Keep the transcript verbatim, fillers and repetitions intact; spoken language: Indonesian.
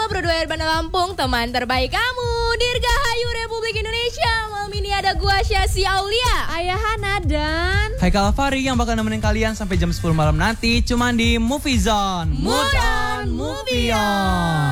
Semua Produk Herbana Lampung, teman terbaik kamu. Dirgahayu Republik Indonesia. Malam ini ada gua Syasi Aulia, Ayah Hana dan Haikal Fari yang bakal nemenin kalian sampai jam sepuluh malam nanti. Cuman di Movie Zone. Mood on Movie On.